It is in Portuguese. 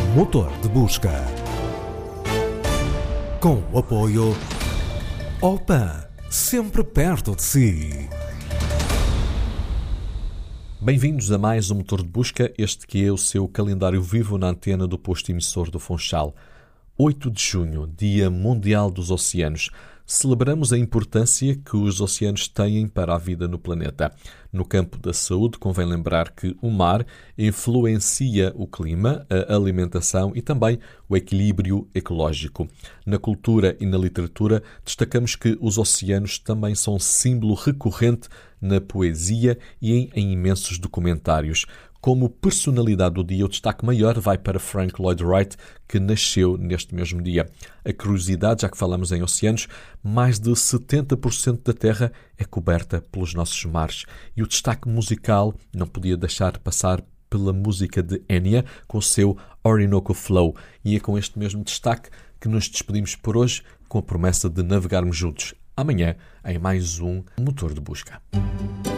Motor de Busca. Com o apoio Opan, sempre perto de si. Bem-vindos a mais um Motor de Busca, este que é o seu calendário vivo na antena do posto emissor do Funchal. 8 de junho, Dia Mundial dos Oceanos. Celebramos a importância que os oceanos têm para a vida no planeta. No campo da saúde, convém lembrar que o mar influencia o clima, a alimentação e também o equilíbrio ecológico. Na cultura e na literatura, destacamos que os oceanos também são símbolo recorrente na poesia e em imensos documentários. Como personalidade do dia, o destaque maior vai para Frank Lloyd Wright, que nasceu neste mesmo dia. A curiosidade, já que falamos em oceanos, mais de 70% da Terra é coberta pelos nossos mares. E o destaque musical não podia deixar de passar pela música de Enya, com o seu Orinoco Flow. E é com este mesmo destaque que nos despedimos por hoje, com a promessa de navegarmos juntos amanhã em mais um Motor de Busca.